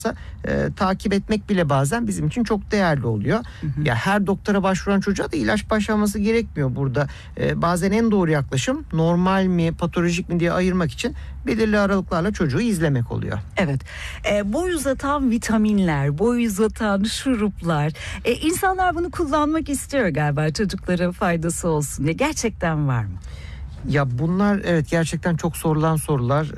takip etmek bile bazen bizim için çok değerli oluyor. Ya her doktora başvuran çocuğa da ilaç başlaması gerekmiyor burada. Bazen en doğru yaklaşım normal mi, patolojik mi diye ayırmak için belirli aralıklarla çocuğu izlemek oluyor. Evet. Boy uzatan vitaminler, boy uzatan şuruplar. İnsanlar bunu kullanmak istiyor galiba, çocuklara faydası olsun diye. Gerçekten var mı? Ya bunlar evet gerçekten çok sorulan sorular.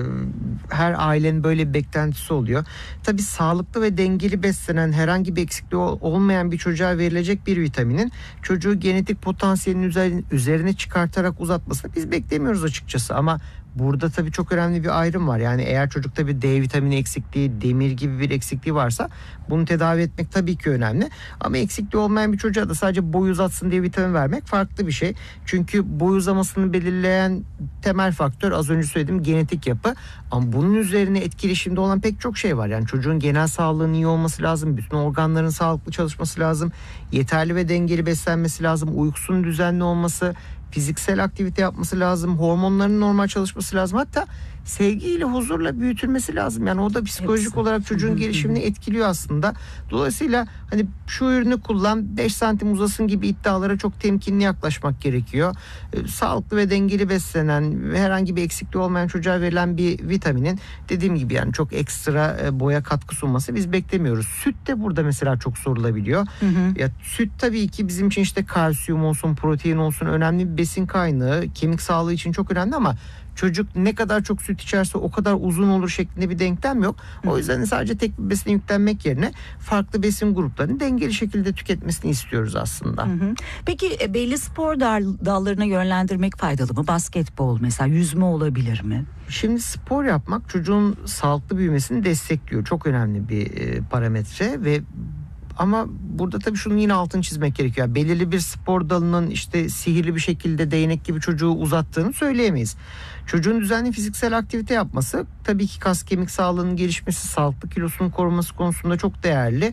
Her ailenin böyle bir beklentisi oluyor. Tabii sağlıklı ve dengeli beslenen, herhangi bir eksikliği olmayan bir çocuğa verilecek bir vitaminin çocuğu genetik potansiyelinin üzerine çıkartarak uzatmasını biz beklemiyoruz açıkçası. Ama burada tabii çok önemli bir ayrım var. Yani eğer çocukta bir D vitamini eksikliği, demir gibi bir eksikliği varsa bunu tedavi etmek tabii ki önemli. Ama eksikliği olmayan bir çocuğa da sadece boy uzatsın diye vitamin vermek farklı bir şey. Çünkü boy uzamasını belirleyen temel faktör, az önce söylediğim, genetik yapı. Ama bunun üzerine etkileşimde olan pek çok şey var. Yani çocuğun genel sağlığının iyi olması lazım. Bütün organların sağlıklı çalışması lazım. Yeterli ve dengeli beslenmesi lazım. Uykusunun düzenli olması, fiziksel aktivite yapması lazım, hormonların normal çalışması lazım. Hatta sevgiyle, huzurla büyütülmesi lazım. Yani o da psikolojik olarak çocuğun gelişimini etkiliyor aslında. Dolayısıyla hani şu ürünü kullan, 5 santim uzasın gibi iddialara çok temkinli yaklaşmak gerekiyor. Sağlıklı ve dengeli beslenen ve herhangi bir eksikliği olmayan çocuğa verilen bir vitaminin, dediğim gibi yani çok ekstra boya katkı sunması biz beklemiyoruz. Süt de burada mesela çok sorulabiliyor. Ya süt tabii ki bizim için işte kalsiyum olsun, protein olsun önemli bir besin kaynağı. Kemik sağlığı için çok önemli ama çocuk ne kadar çok süt içerse o kadar uzun olur şeklinde bir denklem yok. O yüzden sadece tek bir besine yüklenmek yerine farklı besin gruplarını dengeli şekilde tüketmesini istiyoruz aslında. Peki belli spor dallarına yönlendirmek faydalı mı? Basketbol mesela, yüzme olabilir mi? Şimdi spor yapmak çocuğun sağlıklı büyümesini destekliyor. Çok önemli bir parametre ve ama burada tabii şunun yine altını çizmek gerekiyor. Belirli bir spor dalının işte sihirli bir şekilde değnek gibi çocuğu uzattığını söyleyemeyiz. Çocuğun düzenli fiziksel aktivite yapması tabii ki kas kemik sağlığının gelişmesi, sağlıklı kilosunun korunması konusunda çok değerli.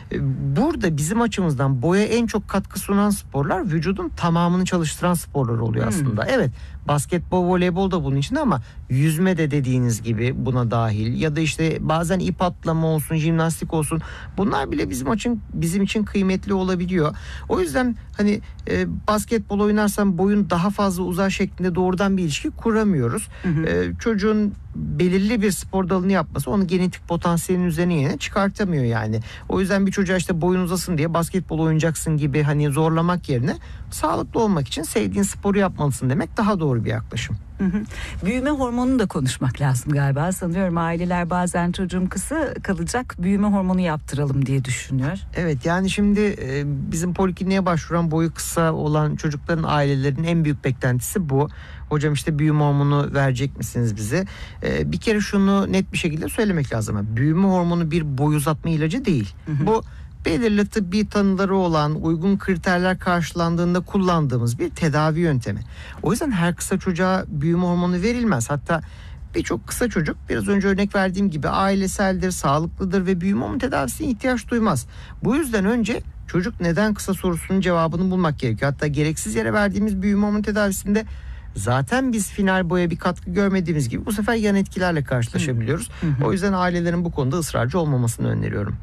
Burada bizim açımızdan boya en çok katkı sunan sporlar vücudun tamamını çalıştıran sporlar oluyor aslında. Evet, basketbol, voleybol da bunun içinde ama yüzme de dediğiniz gibi buna dahil, ya da işte bazen ip atlama olsun, jimnastik olsun, bunlar bile bizim için kıymetli olabiliyor. O yüzden hani basketbol oynarsam boyun daha fazla uzar şeklinde doğrudan bir ilişki kuramıyoruz. Çocuğun belirli bir spor dalını yapması onu genetik potansiyelin üzerine yine çıkartamıyor yani. O yüzden bir çocuğa işte boyun uzasın diye basketbol oynayacaksın gibi hani zorlamak yerine sağlıklı olmak için sevdiğin sporu yapmalısın demek daha doğru bir yaklaşım. Büyüme hormonunu da konuşmak lazım galiba. Sanıyorum aileler bazen çocuğum kısa kalacak, büyüme hormonu yaptıralım diye düşünüyor. Evet, yani şimdi bizim polikliniğe başvuran boyu kısa olan çocukların ailelerinin en büyük beklentisi bu. Hocam işte büyüme hormonu verecek misiniz bize? Bir kere şunu net bir şekilde söylemek lazım. Büyüme hormonu bir boy uzatma ilacı değil. Bu belirli tıbbi tanıları olan, uygun kriterler karşılandığında kullandığımız bir tedavi yöntemi. O yüzden her kısa çocuğa büyüme hormonu verilmez. Hatta birçok kısa çocuk, biraz önce örnek verdiğim gibi, aileseldir, sağlıklıdır ve büyüme hormonu tedavisine ihtiyaç duymaz. Bu yüzden önce çocuk neden kısa sorusunun cevabını bulmak gerekiyor. Hatta gereksiz yere verdiğimiz büyüme hormonu tedavisinde zaten biz final boya bir katkı görmediğimiz gibi bu sefer yan etkilerle karşılaşabiliyoruz. O yüzden ailelerin bu konuda ısrarcı olmamasını öneriyorum.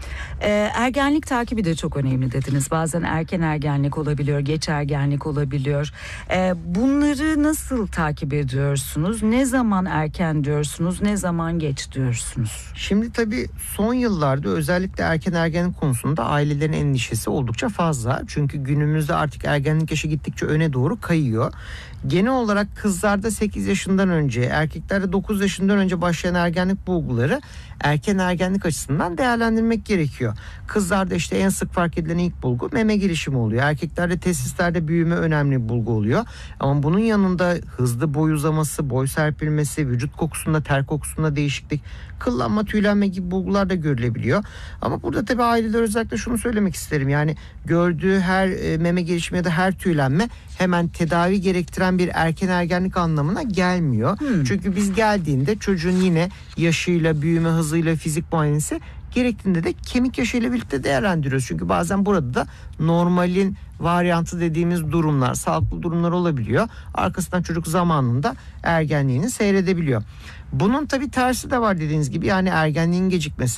Ergenlik takibi de çok önemli dediniz. Bazen erken ergenlik olabiliyor, geç ergenlik olabiliyor. Bunları nasıl takip ediyorsunuz? Ne zaman erken diyorsunuz, ne zaman geç diyorsunuz? Şimdi tabii son yıllarda özellikle erken ergenlik konusunda ailelerin endişesi oldukça fazla. Çünkü günümüzde artık ergenlik yaşı gittikçe öne doğru kayıyor. Genel olarak kızlarda 8 yaşından önce, erkeklerde 9 yaşından önce başlayan ergenlik bulguları erken ergenlik açısından değerlendirmek gerekiyor. Kızlarda işte en sık fark edilen ilk bulgu meme gelişimi oluyor. Erkeklerde testislerde büyüme önemli bir bulgu oluyor. Ama bunun yanında hızlı boy uzaması, boy serpilmesi, vücut kokusunda, ter kokusunda değişiklik, kıllanma, tüylenme gibi bulgular da görülebiliyor. Ama burada tabii aileler özellikle şunu söylemek isterim. Yani gördüğü her meme gelişimi ya da her tüylenme hemen tedavi gerektiren bir erken ergenlik anlamına gelmiyor. Çünkü biz geldiğinde çocuğun yine yaşıyla, büyüme hızıyla, fizik muayenesi gerektiğinde de kemik yaşıyla birlikte değerlendiriyoruz. Çünkü bazen burada da normalin varyantı dediğimiz durumlar, sağlıklı durumlar olabiliyor. Arkasından çocuk zamanında ergenliğini seyredebiliyor. Bunun tabii tersi de var dediğiniz gibi, yani ergenliğin gecikmesi.